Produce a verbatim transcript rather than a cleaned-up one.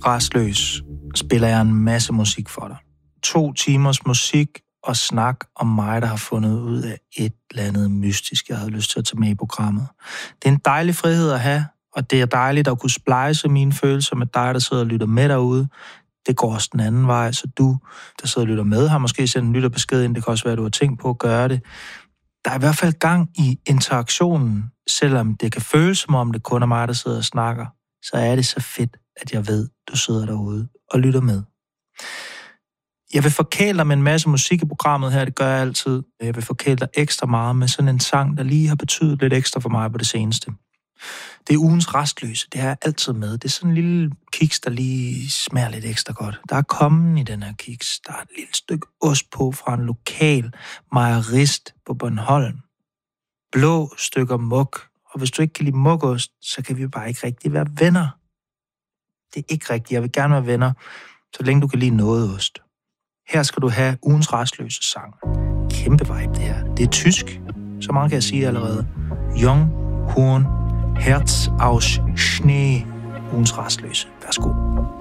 Rastløs spiller jeg en masse musik for dig. To timers musik og snak om mig, der har fundet ud af et eller andet mystisk, jeg havde lyst til at tage med i programmet. Det er en dejlig frihed at have, og det er dejligt at kunne splejse mine følelser med dig, der sidder og lytter med derude. Det går også den anden vej, så du, der sidder og lytter med, har måske sendt en lytterbesked ind. Det kan også være, at du har tænkt på at gøre det. Der er i hvert fald gang i interaktionen, selvom det kan føles som om det kun er mig, der sidder og snakker. Så er det så fedt, at jeg ved, du sidder derude og lytter med. Jeg vil forkæle dig med en masse musik i programmet her, det gør jeg altid. Jeg vil forkæle dig ekstra meget med sådan en sang, der lige har betydet lidt ekstra for mig på det seneste. Det er ugens Rastløse, det har jeg altid med. Det er sådan en lille kiks, der lige smager lidt ekstra godt. Der er kommen i den her kiks. Der er et lille stykke ost på fra en lokal mejerist på Bornholm. Blå stykker muk. Og hvis du ikke kan lide mukost, så kan vi bare ikke rigtig være venner. Det er ikke rigtigt. Jeg vil gerne være venner, så længe du kan lide noget ost. Her skal du have ugens Rastløse sang. Kæmpe vibe det her. Det er tysk, så meget kan jeg sige allerede. Jung Horn Herz aus Schnee. Ugens Rastløse. Værsgo.